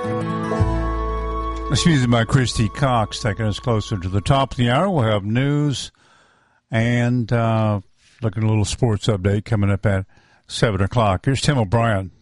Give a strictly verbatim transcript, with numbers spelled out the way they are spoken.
This music by Christy Cox taking us closer to the top of the hour. We'll have news and uh, looking at a little sports update coming up at seven o'clock. Here's Tim O'Brien.